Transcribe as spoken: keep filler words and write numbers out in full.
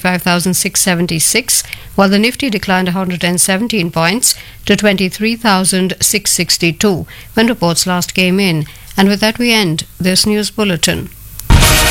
twenty-five thousand six hundred seventy-six, while the Nifty declined one hundred seventeen points to twenty-three thousand six hundred sixty-two when reports last came in. And with that we end this news bulletin.